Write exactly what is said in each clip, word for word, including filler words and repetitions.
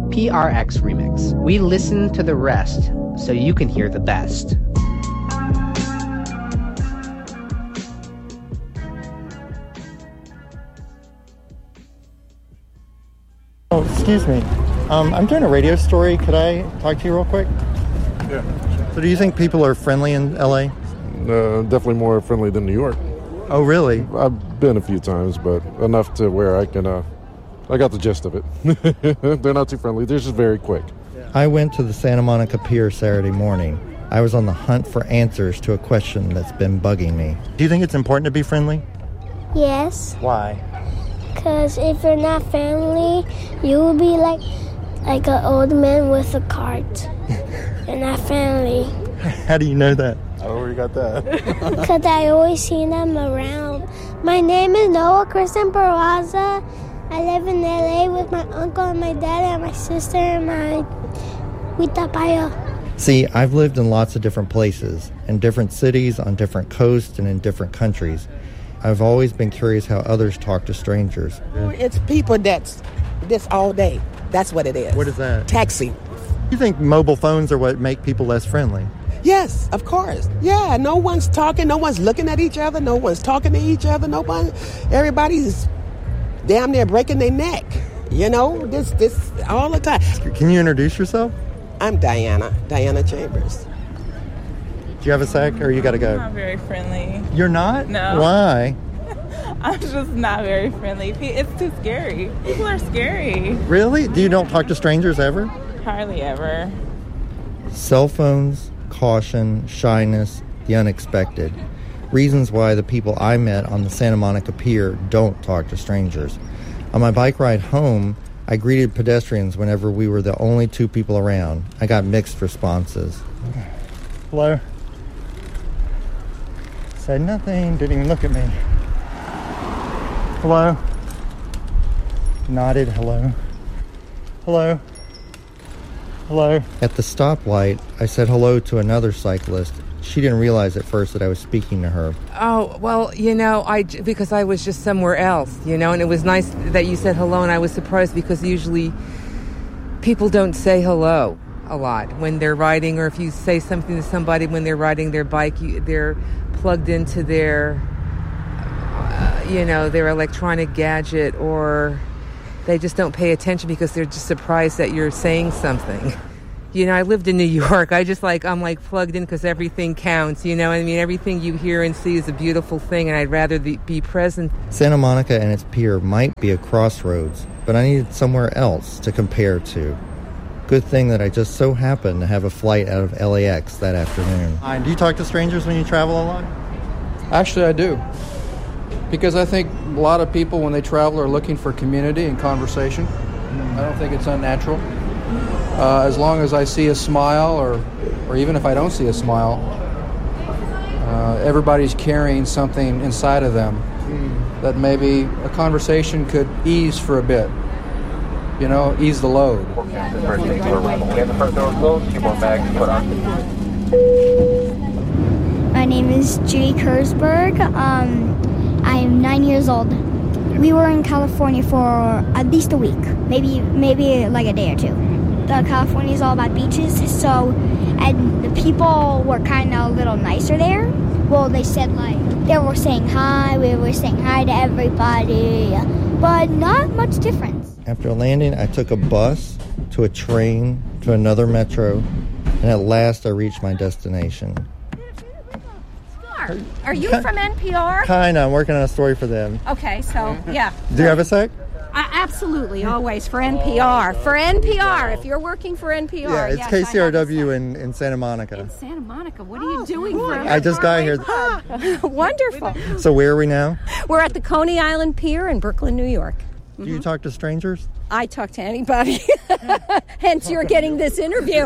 P R X Remix. We listen to the rest so you can hear the best. Oh, excuse me. Um, I'm doing a radio story. Could I talk to you real quick? Yeah. So do you think people are friendly in L A? Uh, definitely more friendly than New York. Oh, really? I've been a few times, but enough to where I can, uh, I got the gist of it. They're not too friendly. They're just very quick. I went to the Santa Monica Pier Saturday morning. I was on the hunt for answers to a question that's been bugging me. Do you think it's important to be friendly? Yes. Why? Because if you're not friendly, you will be like like an old man with a cart. You're not friendly. How do you know that? I don't know where you got that. Because I always see them around. My name is Noah Kristen Barraza. I live in L A with my uncle and my dad and my sister and my Huitapaya. See, I've lived in lots of different places, in different cities, on different coasts, and in different countries. I've always been curious how others talk to strangers. It's people that's this all day. That's what it is. What is that? Taxi. You think mobile phones are what make people less friendly? Yes, of course. Yeah, no one's talking. No one's looking at each other. No one's talking to each other. No one. Everybody's damn near breaking their neck. You know, this this all the time. Can you introduce yourself? I'm Diana. Diana Chambers. Do you have a sec, or you got to go? I'm not very friendly. You're not? No. Why? I'm just not very friendly. It's too scary. People are scary. Really? Do you don't talk to strangers ever? Hardly ever. Cell phones, caution, shyness, the unexpected. Reasons why the people I met on the Santa Monica Pier don't talk to strangers. On my bike ride home, I greeted pedestrians whenever we were the only two people around. I got mixed responses. Hello? Said nothing, didn't even look at me. Hello? Nodded hello. Hello? Hello? At the stoplight, I said hello to another cyclist. She didn't realize at first that I was speaking to her. Oh, well, you know, I, because I was just somewhere else, you know, and it was nice that you said hello, and I was surprised because usually people don't say hello a lot when they're riding, or if you say something to somebody when they're riding their bike, you, they're plugged into their, uh, you know, their electronic gadget, or they just don't pay attention because they're just surprised that you're saying something. You know, I lived in New York. I just like, I'm like plugged in because everything counts, you know. I mean, everything you hear and see is a beautiful thing, and I'd rather be present. Santa Monica and its pier might be a crossroads, but I needed somewhere else to compare to. Good thing that I just so happened to have a flight out of L A X that afternoon. Hi, do you talk to strangers when you travel a lot? Actually, I do. Because I think a lot of people, when they travel, are looking for community and conversation. I don't think it's unnatural. Uh, as long as I see a smile, or, or even if I don't see a smile, uh, everybody's carrying something inside of them mm. that maybe a conversation could ease for a bit. You know, ease the load. My name is Judy Kurzberg. Um, I'm nine years old. We were in California for at least a week, maybe maybe like a day or two. The California is all about beaches, so and the people were kind of a little nicer there. Well, they said like they were saying hi, we were saying hi to everybody, but not much difference. After landing, I took a bus to a train to another metro, and at last I reached my destination. Are, are you from N P R? Kinda. I'm working on a story for them. Okay, so yeah. Do you have a sec? Uh, absolutely, always for N P R. For N P R, if you're working for N P R. Yeah, it's yes, K C R W in, in Santa Monica. In Santa Monica, what are you doing? For I just got here. Wonderful. So where are we now? We're at the Coney Island Pier in Brooklyn, New York. Do you talk to strangers? I talk to anybody. Hence, you're getting this interview.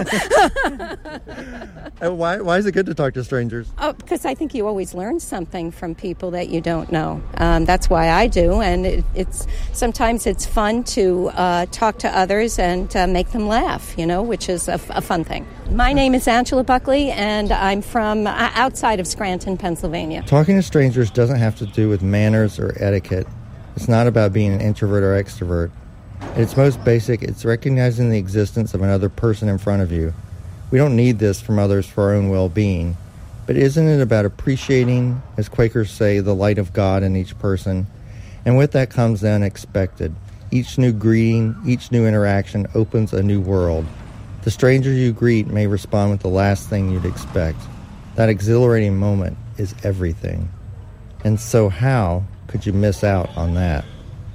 why, why is it good to talk to strangers? Oh, because I think you always learn something from people that you don't know. Um, that's why I do, and it, it's sometimes it's fun to uh, talk to others and uh, make them laugh, you know, which is a, a fun thing. My name is Angela Buckley, and I'm from uh, outside of Scranton, Pennsylvania. Talking to strangers doesn't have to do with manners or etiquette. It's not about being an introvert or extrovert. At its most basic, it's recognizing the existence of another person in front of you. We don't need this from others for our own well-being, but isn't it about appreciating, as Quakers say, the light of God in each person? And with that comes the unexpected. Each new greeting, each new interaction opens a new world. The stranger you greet may respond with the last thing you'd expect. That exhilarating moment is everything. And so how could you miss out on that?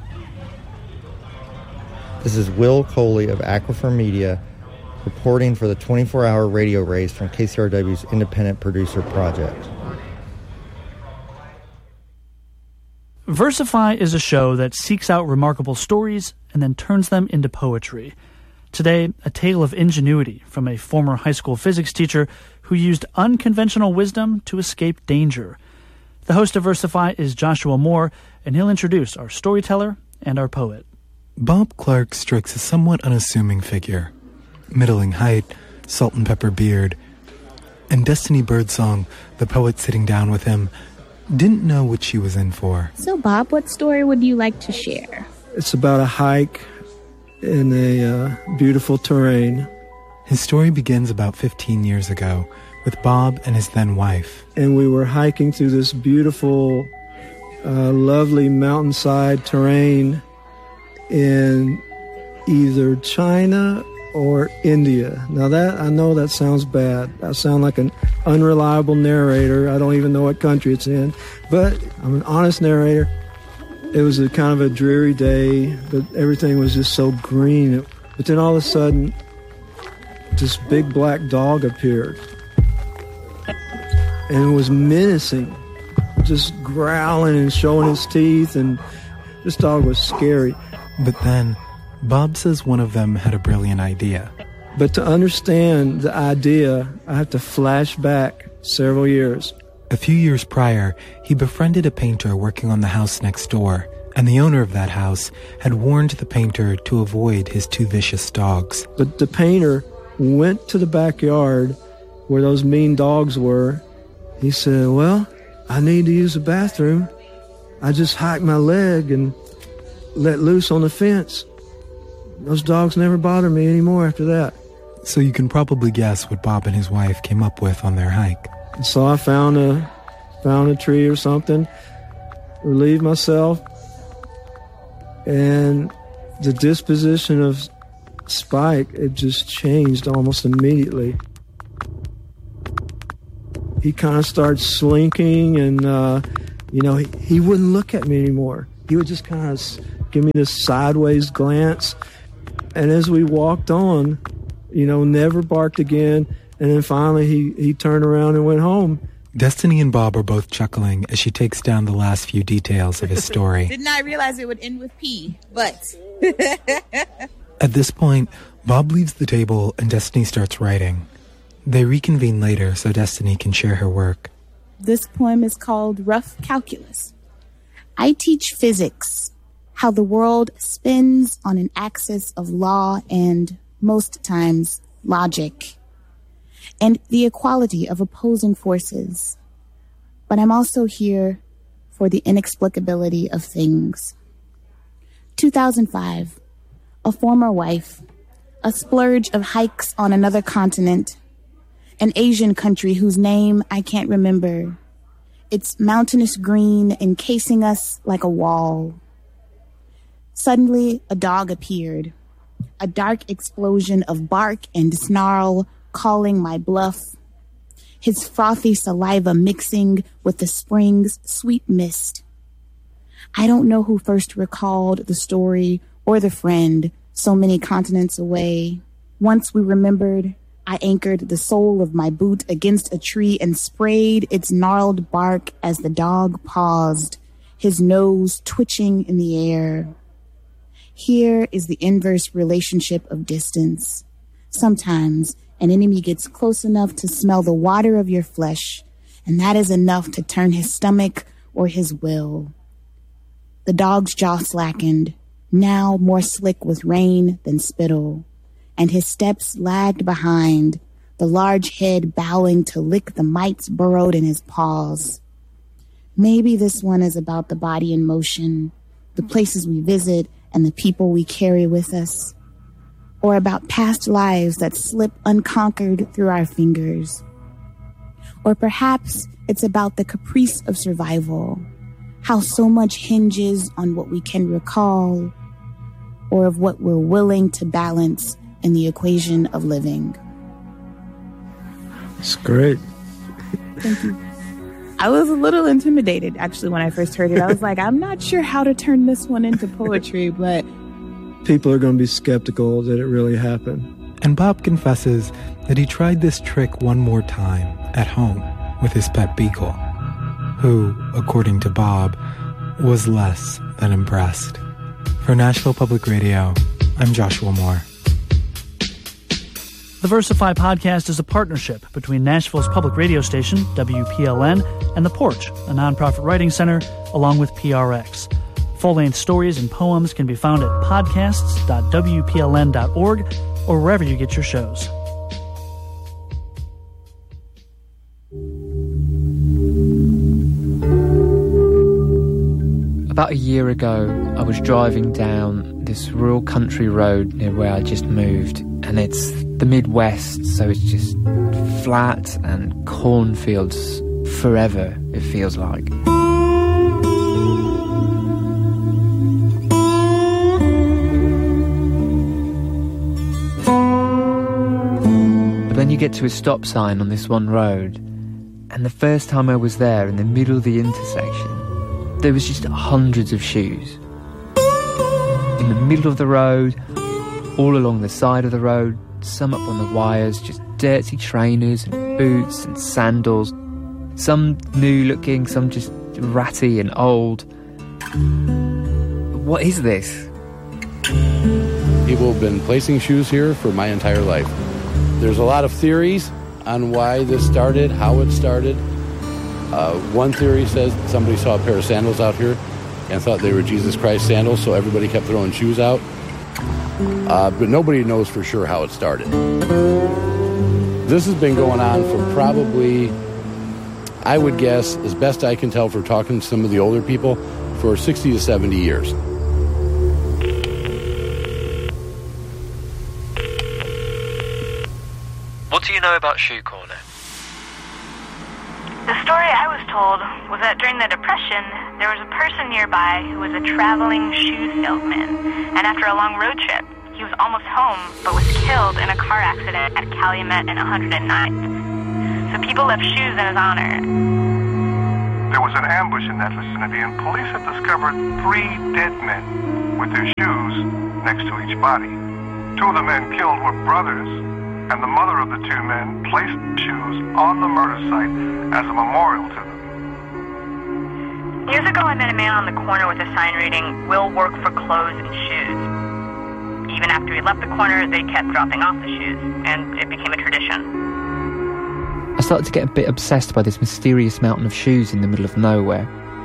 This is Will Coley of Aquifer Media reporting for the twenty-four hour radio race from K C R W's Independent Producer Project. Versify is a show that seeks out remarkable stories and then turns them into poetry. Today, a tale of ingenuity from a former high school physics teacher who used unconventional wisdom to escape danger. The host of Versify is Joshua Moore, and he'll introduce our storyteller and our poet. Bob Clark strikes a somewhat unassuming figure. Middling height, salt and pepper beard. And Destiny Birdsong, the poet sitting down with him, didn't know what she was in for. So, Bob, what story would you like to share? It's about a hike in a uh, beautiful terrain. His story begins about fifteen years ago with Bob and his then wife. And we were hiking through this beautiful, uh, lovely mountainside terrain in either China or India. Now that, I know that sounds bad. I sound like an unreliable narrator. I don't even know what country it's in, but I'm an honest narrator. It was a kind of a dreary day, but everything was just so green. But then all of a sudden, this big black dog appeared. And it was menacing, just growling and showing his teeth, and this dog was scary. But then, Bob says one of them had a brilliant idea. But to understand the idea, I have to flash back several years. A few years prior, he befriended a painter working on the house next door, and the owner of that house had warned the painter to avoid his two vicious dogs. But the painter went to the backyard where those mean dogs were. He said, well, I need to use the bathroom. I just hiked my leg and let loose on the fence. Those dogs never bother me anymore after that. So you can probably guess what Bob and his wife came up with on their hike. So I found a found a tree or something, relieved myself, and the disposition of Spike, it just changed almost immediately. He kind of started slinking, and uh, you know, he, he wouldn't look at me anymore. He would just kind of give me this sideways glance, and as we walked on, you know, never barked again. And then finally he, he turned around and went home. Destiny and Bob are both chuckling as she takes down the last few details of his story. Didn't I realize it would end with P, but... At this point, Bob leaves the table and Destiny starts writing. They reconvene later so Destiny can share her work. This poem is called Rough Calculus. I teach physics, how the world spins on an axis of law and, most times, logic, and the equality of opposing forces. But I'm also here for the inexplicability of things. two thousand five, a former wife, a splurge of hikes on another continent, an Asian country whose name I can't remember. Its mountainous green encasing us like a wall. Suddenly, a dog appeared, a dark explosion of bark and snarl calling my bluff, his frothy saliva mixing with the spring's sweet mist. I don't know who first recalled the story or the friend so many continents away. Once we remembered, I anchored the sole of my boot against a tree and sprayed its gnarled bark as the dog paused, his nose twitching in the air. Here is the inverse relationship of distance. Sometimes an enemy gets close enough to smell the water of your flesh, and that is enough to turn his stomach or his will. The dog's jaw slackened, now more slick with rain than spittle, and his steps lagged behind, the large head bowing to lick the mites burrowed in his paws. Maybe this one is about the body in motion, the places we visit and the people we carry with us, or about past lives that slip unconquered through our fingers. Or perhaps it's about the caprice of survival, how so much hinges on what we can recall, or of what we're willing to balance in the equation of living. It's great. Thank you. I was a little intimidated, actually, when I first heard it. I was like, I'm not sure how to turn this one into poetry, but... People are going to be skeptical that it really happened. And Bob confesses that he tried this trick one more time at home with his pet beagle, who, according to Bob, was less than impressed. For Nashville Public Radio, I'm Joshua Moore. The Versify podcast is a partnership between Nashville's public radio station, W P L N, and The Porch, a nonprofit writing center, along with P R X. Full-length stories and poems can be found at podcasts dot w p l n dot org or wherever you get your shows. About a year ago, I was driving down this rural country road near where I just moved, and it's the Midwest, so it's just flat and cornfields forever, it feels like. But then you get to a stop sign on this one road, and the first time I was there, in the middle of the intersection, there was just hundreds of shoes. In the middle of the road, all along the side of the road, some up on the wires, just dirty trainers and boots and sandals. Some new looking, some just ratty and old. What is this? People have been placing shoes here for my entire life. There's a lot of theories on why this started, how it started. Uh, one theory says somebody saw a pair of sandals out here and thought they were Jesus Christ sandals, so everybody kept throwing shoes out. Uh, but nobody knows for sure how it started. This has been going on for probably, I would guess, as best I can tell for talking to some of the older people, for sixty to seventy years. What do you know about Shoe Corner? The story I was told was that during the Depression, there was a person nearby who was a traveling shoe salesman, and after a long road trip, he was almost home, but was killed in a car accident at Calumet and one hundred ninth. So people left shoes in his honor. There was an ambush in that vicinity, and police had discovered three dead men with their shoes next to each body. Two of the men killed were brothers, and the mother of the two men placed shoes on the murder site as a memorial to them. Years ago, I met a man on the corner with a sign reading, "We'll work for clothes and shoes." Even after he left the corner, they kept dropping off the shoes, and it became a tradition. I started to get a bit obsessed by this mysterious mountain of shoes in the middle of nowhere.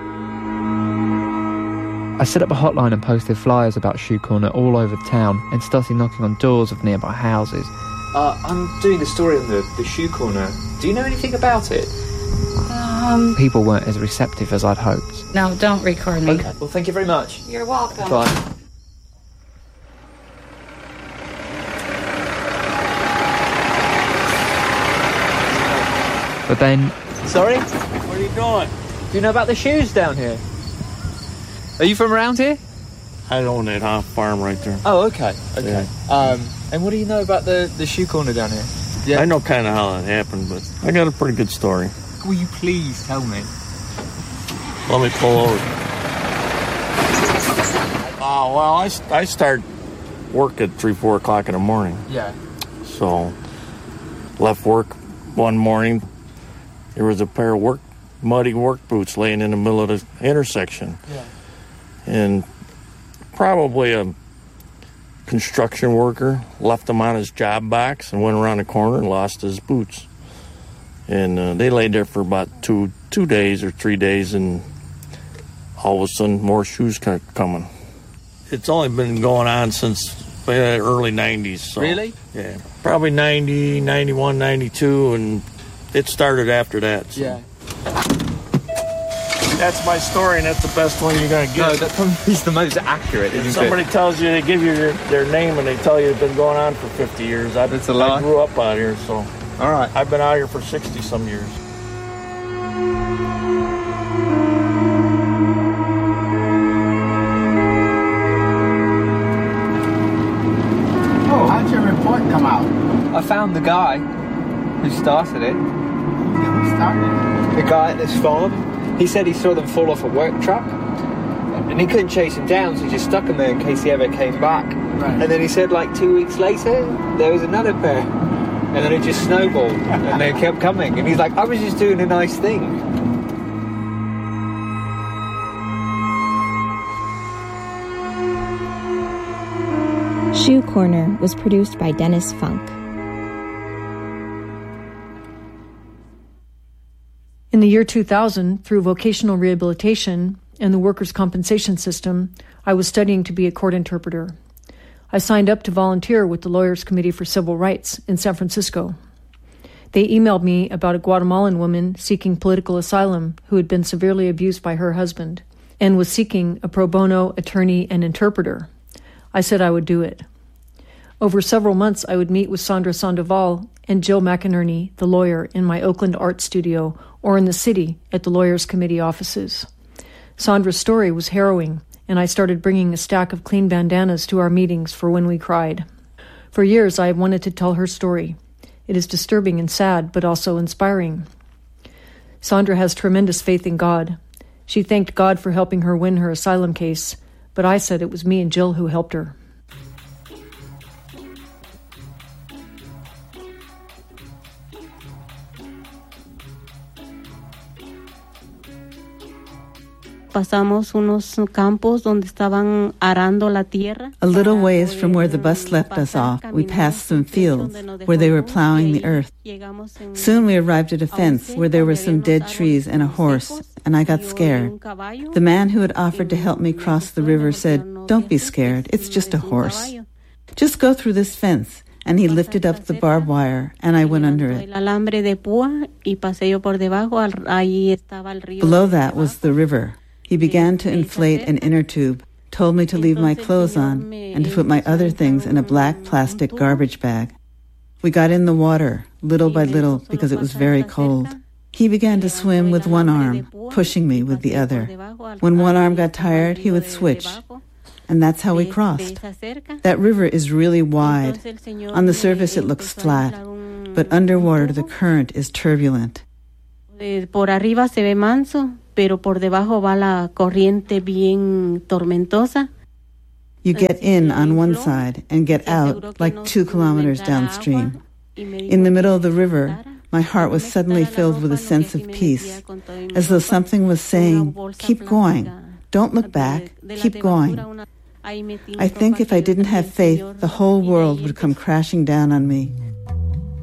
I set up a hotline and posted flyers about Shoe Corner all over town and started knocking on doors of nearby houses. Uh, I'm doing a story on the, the Shoe Corner. Do you know anything about it? Um, People weren't as receptive as I'd hoped. No, don't record me. Okay, well, thank you very much. You're welcome. Bye. But then... Sorry? What are you doing? Do you know about the shoes down here? Are you from around here? I own that half farm right there. Oh, okay. Okay. Yeah. Um, and what do you know about the, the Shoe Corner down here? Yeah. I know kind of how it happened, but I got a pretty good story. Will you please tell me? Let me pull over. Oh, well, I, I start work at three, four o'clock in the morning. Yeah. So, left work one morning. There was a pair of work, muddy work boots laying in the middle of the intersection. Yeah. And probably a construction worker left them on his job box and went around the corner and lost his boots. And uh, they laid there for about two two days or three days, and all of a sudden more shoes kept coming. It's only been going on since the early nineties. So, really? Yeah. Probably ninety, ninety-one, ninety-two, and it started after that. So. Yeah. That's my story, and that's the best one you're going to get. No, that probably is the most accurate, isn't If somebody it? tells you, they give you their, their name, and they tell you it's been going on for fifty years. I, That's a lie. I grew up out here, so. All right. I've been out here for sixty-some years. Oh, how'd your report come out? I found the guy who started it. Who started it? The guy at this farm. He said he saw them fall off a work truck, and he couldn't chase him down, so he just stuck them there in case he ever came back. Right. And then he said, like two weeks later, there was another pair, and then it just snowballed, and they kept coming. And he's like, I was just doing a nice thing. Shoe Corner was produced by Dennis Funk. In the year two thousand, through vocational rehabilitation and the workers' compensation system, I was studying to be a court interpreter. I signed up to volunteer with the Lawyers Committee for Civil Rights in San Francisco. They emailed me about a Guatemalan woman seeking political asylum who had been severely abused by her husband and was seeking a pro bono attorney and interpreter. I said I would do it. Over several months, I would meet with Sandra Sandoval and Jill McInerney, the lawyer, in my Oakland art studio or in the city at the Lawyers Committee offices. Sandra's story was harrowing, and I started bringing a stack of clean bandanas to our meetings for when we cried. For years, I have wanted to tell her story. It is disturbing and sad, but also inspiring. Sandra has tremendous faith in God. She thanked God for helping her win her asylum case, but I said it was me and Jill who helped her. Pasamos unos campos donde estaban arando la tierra. A little ways from where the bus left us off, we passed some fields where they were plowing the earth. Soon we arrived at a fence where there were some dead trees and a horse, and I got scared. The man who had offered to help me cross the river said, "Don't be scared, it's just a horse. Just go through this fence." And he lifted up the barbed wire, and I went under it. Below that was the river. He began to inflate an inner tube, told me to leave my clothes on, and to put my other things in a black plastic garbage bag. We got in the water, little by little, because it was very cold. He began to swim with one arm, pushing me with the other. When one arm got tired, he would switch. And that's how we crossed. That river is really wide. On the surface it looks flat, but underwater the current is turbulent. Por arriba se ve manso, pero por debajo va la corriente bien tormentosa. You get in on one side and get out like two kilometers downstream. In the middle of the river, my heart was suddenly filled with a sense of peace, as though something was saying, "Keep going. Don't look back. Keep going." I think if I didn't have faith, the whole world would come crashing down on me.